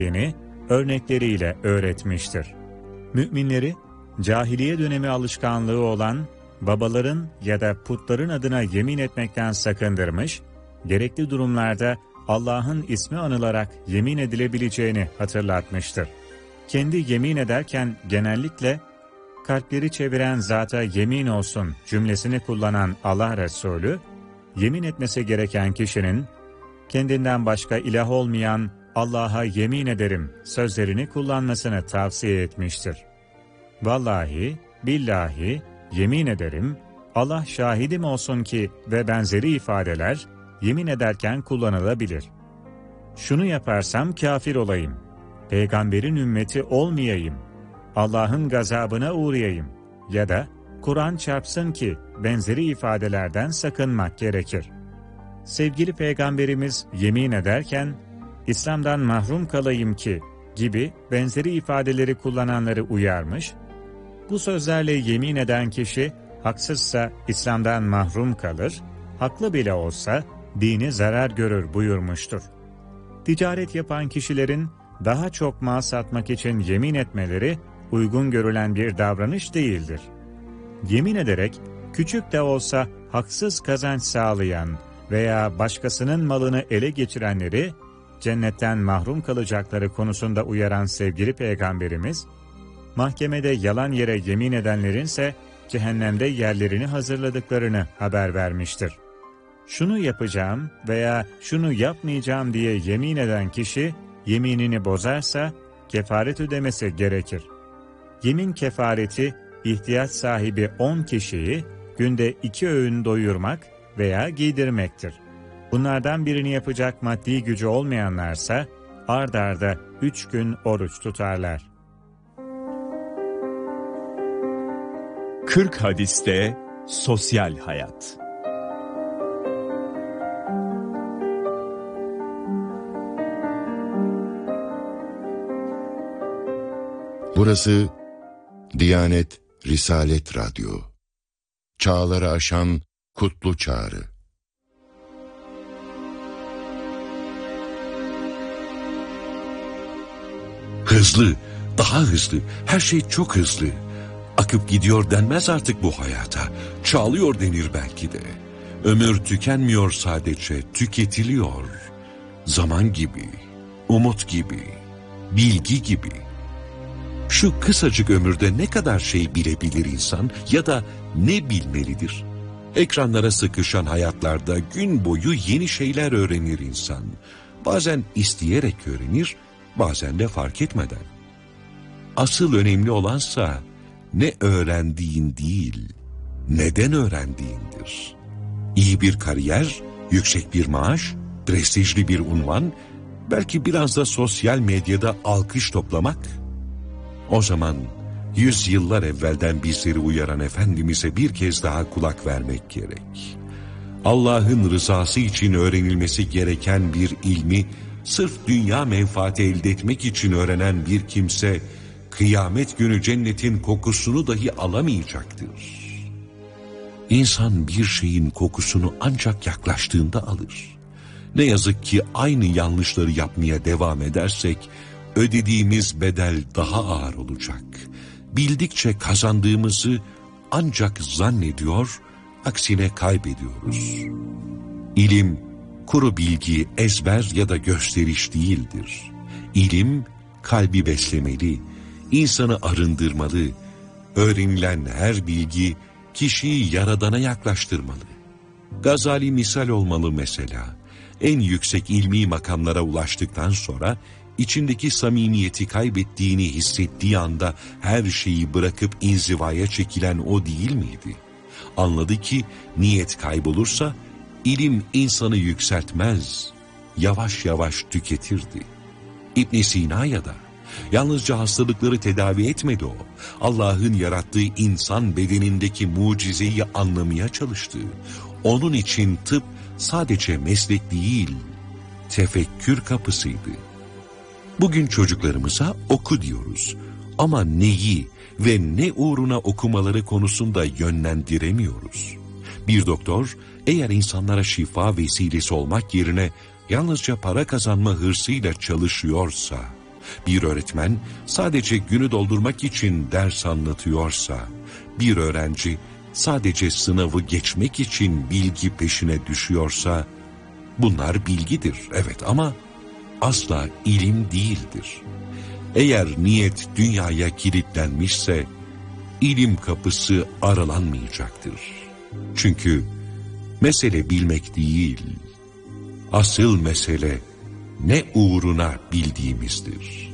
örnekleriyle öğretmiştir. Müminleri, cahiliye dönemi alışkanlığı olan babaların ya da putların adına yemin etmekten sakındırmış, gerekli durumlarda Allah'ın ismi anılarak yemin edilebileceğini hatırlatmıştır. Kendi yemin ederken genellikle kalpleri çeviren zata yemin olsun cümlesini kullanan Allah Resulü, yemin etmesi gereken kişinin kendinden başka ilah olmayan Allah'a yemin ederim sözlerini kullanmasını tavsiye etmiştir. Vallahi, billahi, yemin ederim, Allah şahidim olsun ki ve benzeri ifadeler yemin ederken kullanılabilir. Şunu yaparsam kafir olayım, peygamberin ümmeti olmayayım, Allah'ın gazabına uğrayayım ya da Kur'an çarpsın ki benzeri ifadelerden sakınmak gerekir. Sevgili Peygamberimiz yemin ederken, İslam'dan mahrum kalayım ki gibi benzeri ifadeleri kullananları uyarmış, bu sözlerle yemin eden kişi haksızsa İslam'dan mahrum kalır, haklı bile olsa dini zarar görür buyurmuştur. Ticaret yapan kişilerin daha çok mal satmak için yemin etmeleri uygun görülen bir davranış değildir. Yemin ederek küçük de olsa haksız kazanç sağlayan veya başkasının malını ele geçirenleri cennetten mahrum kalacakları konusunda uyaran sevgili Peygamberimiz, mahkemede yalan yere yemin edenlerinse cehennemde yerlerini hazırladıklarını haber vermiştir. Şunu yapacağım veya şunu yapmayacağım diye yemin eden kişi yeminini bozarsa kefaret ödemesi gerekir. Yemin kefareti ihtiyaç sahibi 10 kişiyi günde 2 öğün doyurmak veya giydirmektir. Bunlardan birini yapacak maddi gücü olmayanlarsa ard arda 3 gün oruç tutarlar. 40 hadiste sosyal hayat. Burası Diyanet Risalet Radyo. Çağları aşan kutlu çağrı. Hızlı, daha hızlı, her şey çok hızlı. Akıp gidiyor denmez artık bu hayata. Çağlıyor denir belki de. Ömür tükenmiyor sadece, tüketiliyor. Zaman gibi, umut gibi, bilgi gibi. Şu kısacık ömürde ne kadar şey bilebilir insan ya da ne bilmelidir? Ekranlara sıkışan hayatlarda gün boyu yeni şeyler öğrenir insan. Bazen isteyerek öğrenir, bazen de fark etmeden. Asıl önemli olansa ne öğrendiğin değil, neden öğrendiğindir. İyi bir kariyer, yüksek bir maaş, prestijli bir unvan, belki biraz da sosyal medyada alkış toplamak. O zaman 100 yıllar evvelden bizleri uyaran Efendimiz'e bir kez daha kulak vermek gerek. Allah'ın rızası için öğrenilmesi gereken bir ilmi, sırf dünya menfaati elde etmek için öğrenen bir kimse, kıyamet günü cennetin kokusunu dahi alamayacaktır. İnsan bir şeyin kokusunu ancak yaklaştığında alır. Ne yazık ki aynı yanlışları yapmaya devam edersek, ödediğimiz bedel daha ağır olacak. Bildikçe kazandığımızı ancak zannediyor, aksine kaybediyoruz. İlim, kuru bilgi, ezber ya da gösteriş değildir. İlim, kalbi beslemeli, insanı arındırmalı, öğrenilen her bilgi kişiyi Yaradan'a yaklaştırmalı. Gazali misal olmalı mesela. En yüksek ilmi makamlara ulaştıktan sonra, içindeki samimiyeti kaybettiğini hissettiği anda her şeyi bırakıp inzivaya çekilen o değil miydi? Anladı ki niyet kaybolursa ilim insanı yükseltmez, yavaş yavaş tüketirdi. İbn Sina'ya da yalnızca hastalıkları tedavi etmedi o. Allah'ın yarattığı insan bedenindeki mucizeyi anlamaya çalıştı. Onun için tıp sadece meslek değil, tefekkür kapısıydı. Bugün çocuklarımıza oku diyoruz ama neyi ve ne uğruna okumaları konusunda yönlendiremiyoruz. Bir doktor eğer insanlara şifa vesilesi olmak yerine yalnızca para kazanma hırsıyla çalışıyorsa Bir öğretmen sadece günü doldurmak için ders anlatıyorsa, bir öğrenci sadece sınavı geçmek için bilgi peşine düşüyorsa, bunlar bilgidir, evet, ama asla ilim değildir. Eğer niyet dünyaya kilitlenmişse, ilim kapısı aralanmayacaktır. Çünkü mesele bilmek değil, asıl mesele ne uğruna bildiğimizdir.